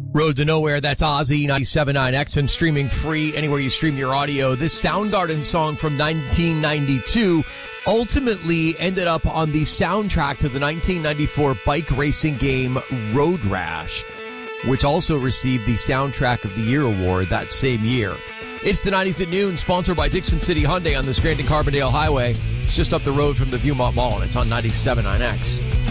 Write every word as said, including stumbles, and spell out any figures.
Road to Nowhere, that's Ozzy, ninety-seven point nine X, and streaming free anywhere you stream your audio. This Soundgarden song from nineteen ninety-two ultimately ended up on the soundtrack to the nineteen ninety-four bike racing game Road Rash, which also received the Soundtrack of the Year award that same year. It's the nineties at Noon, sponsored by Dixon City Hyundai on the Scranton-Carbondale Highway. It's just up the road from the Viewmont Mall, and it's on ninety-seven point nine X.